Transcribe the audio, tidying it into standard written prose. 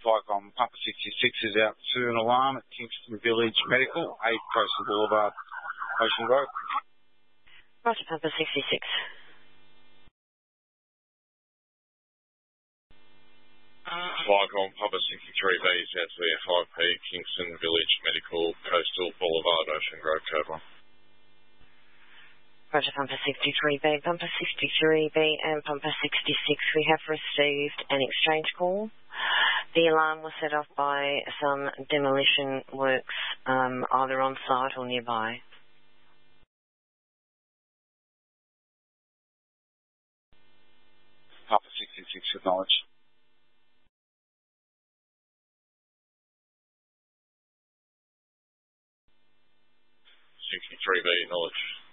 Viacom Pumper 66 is out to an alarm at Kingston Village Medical, 8 Coastal Boulevard, Ocean Grove. Roger, Pumper 66. Viacom Pumper 63B is out to the FIP, Kingston Village Medical, Coastal Boulevard, Ocean Grove, Code 1. Roger, Pumper 63B, Pumper 63B and Pumper 66. We have received an exchange call. The alarm was set off by some demolition works either on site or nearby. Pumper 66 acknowledged. B acknowledged.